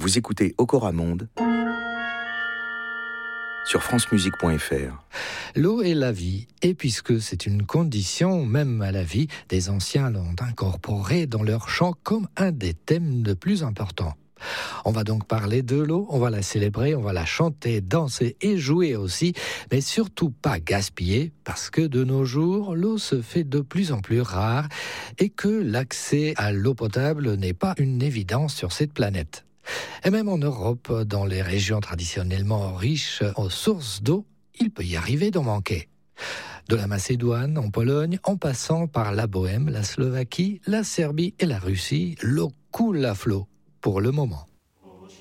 Vous écoutez Okora Monde sur francemusique.fr. L'eau est la vie, et puisque c'est une condition même à la vie, des anciens l'ont incorporé dans leur chant comme un des thèmes les plus importants. On va donc parler de l'eau, on va la célébrer, on va la chanter, danser et jouer aussi, mais surtout pas gaspiller, parce que de nos jours, l'eau se fait de plus en plus rare et que l'accès à l'eau potable n'est pas une évidence sur cette planète. Et même en Europe, dans les régions traditionnellement riches aux sources d'eau, il peut y arriver d'en manquer. De la Macédoine, en Pologne, en passant par la Bohème, la Slovaquie, la Serbie et la Russie, l'eau coule à flot pour le moment.